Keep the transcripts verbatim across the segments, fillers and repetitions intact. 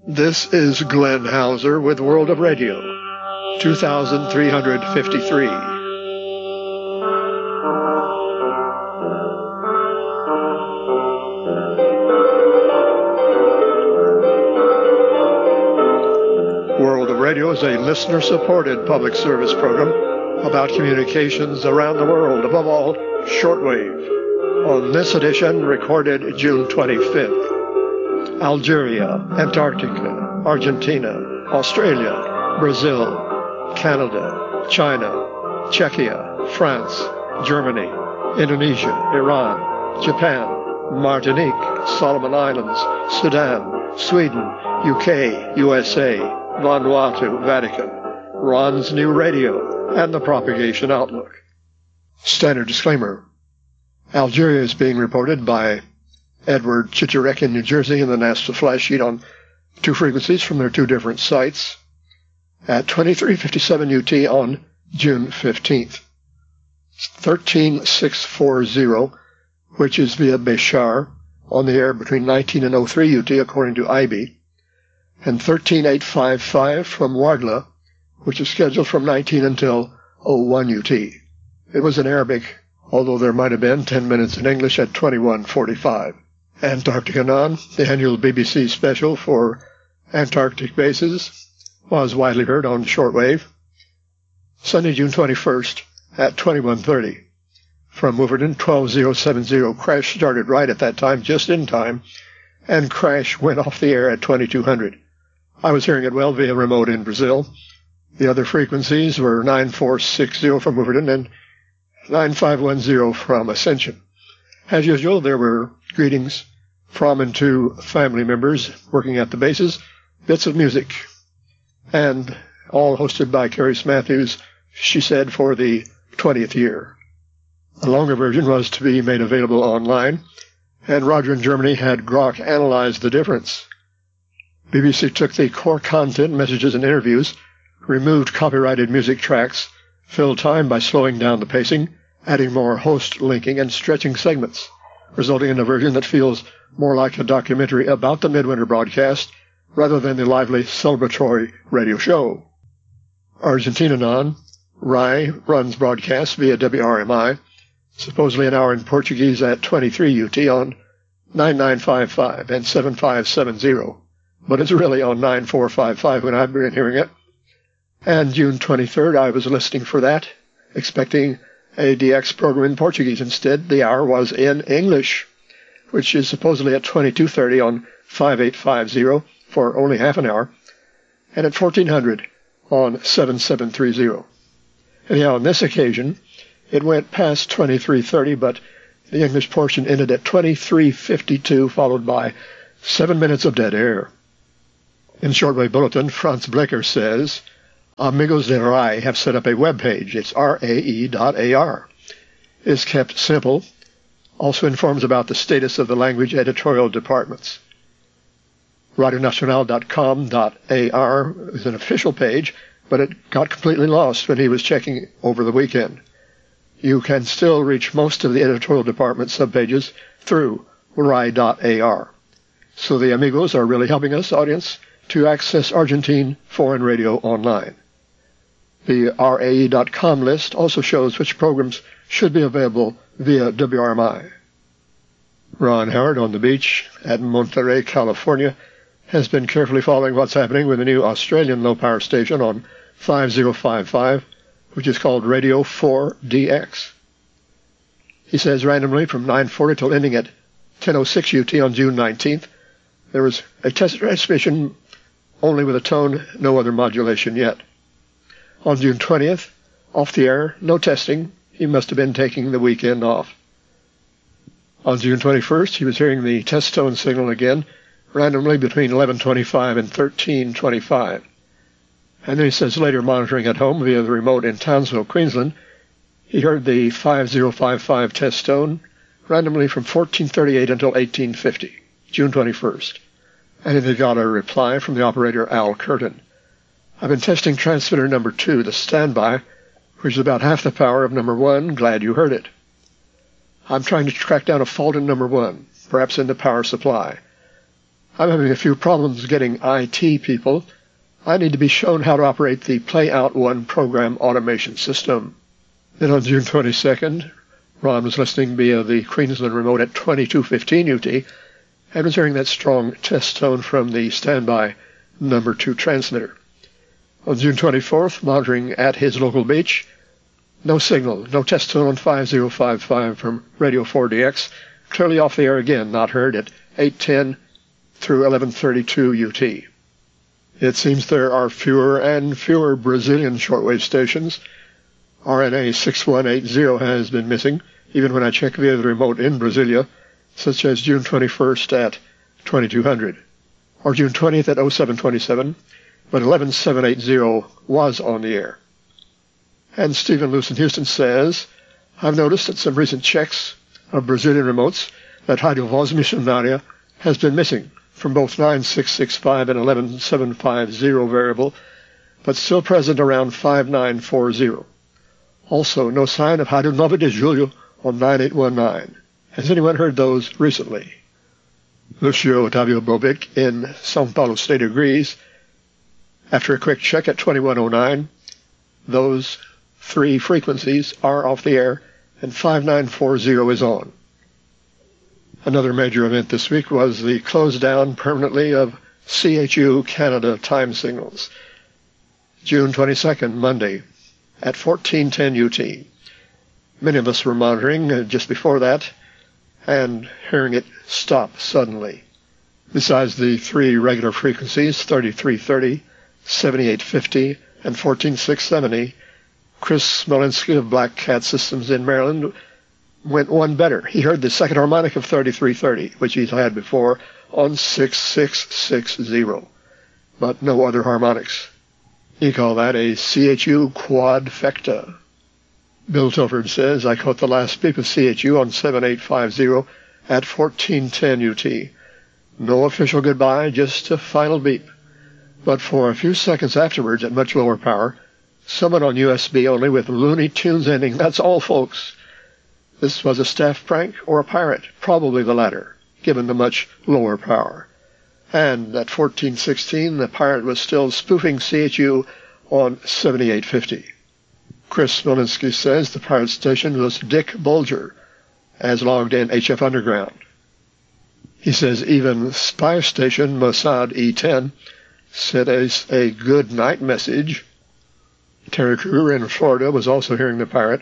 This is Glenn Hauser with World of Radio, two thousand three hundred fifty-three. World of Radio is a listener-supported public service program about communications around the world, above all, shortwave. On this edition, recorded June twenty-fifth. Algeria, Antarctica, Argentina, Australia, Brazil, Canada, China, Czechia, France, Germany, Indonesia, Iran, Japan, Martinique, Solomon Islands, Sudan, Sweden, U K, U S A, Vanuatu, Vatican, Ron's New Radio, and the Propagation Outlook. Standard disclaimer. Algeria is being reported by Edward Chichirek in New Jersey in the NASA flash sheet on two frequencies from their two different sites at twenty-three fifty-seven U T on June fifteenth. thirteen six forty, which is via Béchar, on the air between nineteen and oh three U T according to I B, and thirteen eight fifty-five from Ouargla, which is scheduled from nineteen until oh one U T. It was in Arabic, although there might have been ten minutes in English at twenty-one forty-five. Antarctica Non, the annual B B C special for Antarctic bases, was widely heard on shortwave. Sunday, June twenty-first at twenty-one thirty. From Wolverton, twelve thousand seventy, crash started right at that time, just in time, and crash went off the air at twenty-two hundred. I was hearing it well via remote in Brazil. The other frequencies were nine four six zero from Wolverton and nine five one zero from Ascension. As usual, there were greetings from and to family members working at the bases, bits of music, and all hosted by Carrie Matthews, she said, for the twentieth year. A longer version was to be made available online, and Roger in Germany had Grok analyze the difference. B B C took the core content, messages and interviews, removed copyrighted music tracks, filled time by slowing down the pacing, adding more host linking and stretching segments, resulting in a version that feels more like a documentary about the midwinter broadcast rather than the lively celebratory radio show. Argentina Non, R A I runs broadcasts via W R M I, supposedly an hour in Portuguese at twenty-three U T on nine nine five five and seven five seven zero, but it's really on nine four five five when I've been hearing it. And June twenty-third, I was listening for that, expecting a D X program in Portuguese. Instead, the hour was in English, which is supposedly at twenty-two thirty on five eight five zero for only half an hour, and at fourteen hundred on seven seven three zero. Anyhow, on this occasion, it went past twenty-three thirty, but the English portion ended at twenty-three fifty-two, followed by seven minutes of dead air. In Shortwave Bulletin, Franz Blecker says, Amigos de R A I have set up a web page. It's R A E dot A R. It is kept simple. Also informs about the status of the language editorial departments. radio nacional dot com dot A R is an official page, but it got completely lost when he was checking over the weekend. You can still reach most of the editorial department subpages through R A I dot A R. So the amigos are really helping us, audience, to access Argentine foreign radio online. The R A E dot com list also shows which programs should be available via W R M I. Ron Howard on the beach at Monterey, California, has been carefully following what's happening with the new Australian low-power station on five oh five five, which is called Radio four D X. He says randomly from nine forty till ending at ten oh six U T on June nineteenth, there was a test transmission only with a tone, no other modulation yet. On June twentieth, off the air, no testing. He must have been taking the weekend off. On June twenty-first, he was hearing the test tone signal again, randomly between eleven twenty-five and thirteen twenty-five. And then he says later, monitoring at home via the remote in Townsville, Queensland, he heard the five oh five five test tone randomly from fourteen thirty-eight until eighteen fifty, June twenty-first. And then he got a reply from the operator, Al Curtin. I've been testing transmitter number two, the standby, which is about half the power of number one. Glad you heard it. I'm trying to track down a fault in number one, perhaps in the power supply. I'm having a few problems getting I T people. I need to be shown how to operate the Playout One program automation system. Then on June twenty-second, Ron was listening via the Queensland remote at twenty-two fifteen U T and was hearing that strong test tone from the standby number two transmitter. On June twenty-fourth, monitoring at his local beach, no signal, no test tone on five zero five five from Radio four D X, clearly off the air again, not heard at eight ten through eleven thirty-two U T. It seems there are fewer and fewer Brazilian shortwave stations. R N A six one eight zero has been missing, even when I check via the remote in Brasilia, such as June twenty-first at twenty-two hundred, or June twentieth at oh seven twenty-seven, but eleven seven eighty was on the air. And Stephen Luce in Houston says, I've noticed at some recent checks of Brazilian remotes that Radio Voz Missionaria has been missing from both nine six six five and eleven seven fifty variable, but still present around five nine forty. Also, no sign of Rádio nove de Julho on nine eight one nine. Has anyone heard those recently? Lucio Otavio Bobic in São Paulo State agrees. After a quick check at twenty-one oh nine, those three frequencies are off the air and five nine forty is on. Another major event this week was the close down permanently of C H U Canada time signals. June twenty-second, Monday, at fourteen ten U T. Many of us were monitoring uh, just before that and hearing it stop suddenly. Besides the three regular frequencies, thirty-three thirty, seventy-eight fifty, and fourteen six seventy, Chris Smolinski of Black Cat Systems in Maryland went one better. He heard the second harmonic of thirty-three thirty, which he's had before, on six six six zero, but no other harmonics. He called that a C H U quadfecta. Bill Tilford says, I caught the last beep of C H U on seven eight fifty at fourteen ten U T. No official goodbye, just a final beep. But for a few seconds afterwards, at much lower power, someone on U S B only with Looney Tunes ending. That's all, folks. This was a staff prank or a pirate, probably the latter, given the much lower power. And at fourteen sixteen, the pirate was still spoofing C H U on seventy-eight fifty. Chris Smolinski says the pirate station was Dick Bulger, as logged in H F Underground. He says even spy station Mossad E ten sent us a good night message. Terry Kruger in Florida was also hearing the pirate.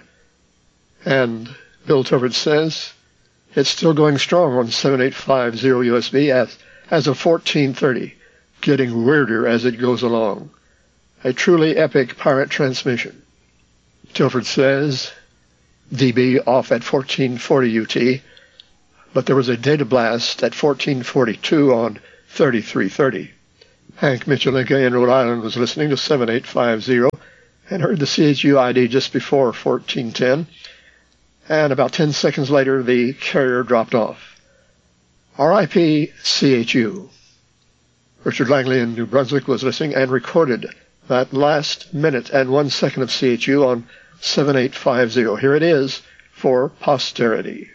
And Bill Tilford says it's still going strong on seven eight fifty U S B as, as of fourteen thirty, getting weirder as it goes along. A truly epic pirate transmission. Tilford says D B off at fourteen forty U T, but there was a data blast at fourteen forty-two on thirty-three thirty. Hank Michelinka in Rhode Island was listening to seven eight fifty and heard the C H U I D just before fourteen ten, and about ten seconds later the carrier dropped off. R I P C H U. Richard Langley in New Brunswick was listening and recorded that last minute and one second of C H U on seven eight fifty. Here it is for posterity.